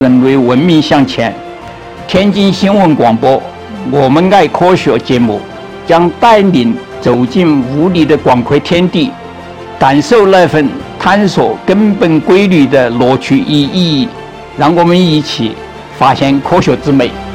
人类文明向前。天津新闻广播《我们爱科学》节目将带领走进物理的广阔天地，感受那份探索根本规律的乐趣与意义。让我们一起发现科学之美。